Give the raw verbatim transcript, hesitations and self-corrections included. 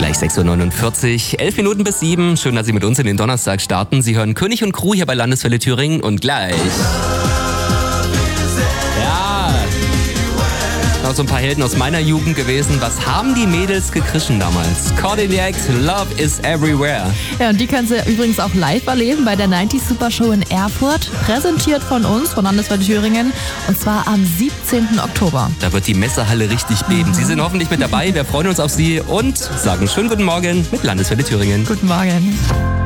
Gleich sechs Uhr neunundvierzig, elf Minuten bis sieben. Schön, dass Sie mit uns in den Donnerstag starten. Sie hören König und Crew hier bei Landeswelle Thüringen und gleich... Ja, noch so ein paar Helden aus meiner Jugend gewesen. Was haben die Mädels gekrischen damals? Cordillac, Love is Everywhere. Ja, und die können Sie übrigens auch live erleben bei der neunzig Super Show in Erfurt. Präsentiert von uns, von Landeswelle Thüringen. Und zwar am siebzehnten Oktober. Da wird die Messehalle richtig beben. Mhm. Sie sind hoffentlich mit dabei. Wir freuen uns auf Sie und sagen schönen guten Morgen mit Landeswelle Thüringen. Guten Morgen.